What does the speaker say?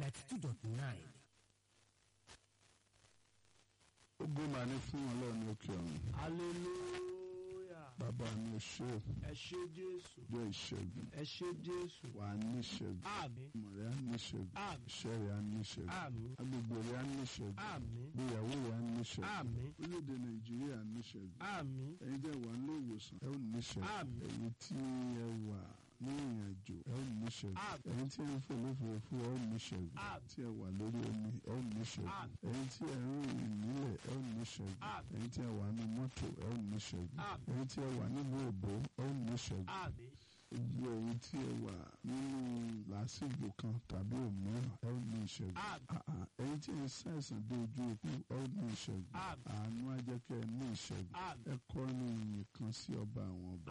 92.9. Ògo mà ní fún Ọlọ́run ní òkè ọ̀run. hallelujah. Bàbá mi ò ṣe o. ẹ ṣé Jésù. Jẹ́ ìṣẹ́gun. ẹ ṣé Jésù. Wà á ní ìṣẹ́gun. àmín. Ọmọ rẹ̀ á ní ìṣẹ́gun. àmín. Iṣẹ́ rẹ̀ á ní ìṣẹ́gun. àmín. Agbègbè rẹ̀ á ní ìṣẹ́gun. àmín. Ìgbéyàwó rẹ̀ á ní ìṣẹ́gun. àmín. Orílẹ̀-èdè Nàìjíríà á ní ìṣẹ́gun. àmín. Ẹ̀yin tẹ́ wà nílé ìwòsàn ẹ ó ní ìṣẹ́gun. àmín. Ẹ̀yin tí ẹ wà ní ìrìnàjò ẹ ó ní ìṣẹ́gun. àmín. Ẹ̀yin tí ẹ ń fò lófurufú ẹ ó ní ìṣẹ́gun. àmín. Tí ẹ wà lórí omi ẹ ó ní ìṣẹ́gun. àmín. Ẹ̀yin tí ẹ ń rìn nílẹ̀ ẹ ó ní ìṣẹ́gun. àmín. Ẹ̀yin tí ẹ wà ní mọ́tò ẹ ó ní ìṣẹ́gun. àmín. Ẹ̀yin tí ẹ wà nílùú òbó ẹ ó ní ìṣẹ́gun. àmín. Gbogbo ẹ̀yin tí ẹ wà nínú làásìgbò kan tàbí òmíràn ẹ ó ní ìṣẹ́gun. àmín. Ẹ̀yin tí ẹ ń ṣàìsàn dé ojú ikú ẹ ó ní ìṣẹ́gun. àmín. Àánú á jẹ́ kẹ́ ẹ ní ìṣẹ́gun. àmín. Ẹ kọrin ìyìn kan sí ọba àwọn ọba.